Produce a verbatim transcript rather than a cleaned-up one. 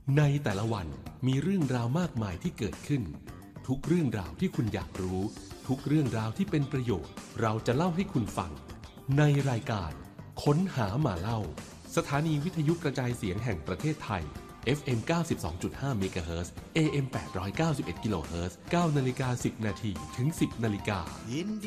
ในแต่ละวันมีเรื่องราวมากมายที่เกิดขึ้นทุกเรื่องราวที่คุณอยากรู้ทุกเรื่องราวที่เป็นประโยชน์เราจะเล่าให้คุณฟังในรายการค้นหามาเล่าสถานีวิทยุกระจายเสียงแห่งประเทศไทย เอฟ เอ็ม เก้าสิบสองจุดห้า เมกะเฮิรตซ์ เอ เอ็ม แปดร้อยเก้าสิบเอ็ด กิโลเฮิรตซ์ เก้านาฬิกาสิบนาทีถึง สิบนาฬิกา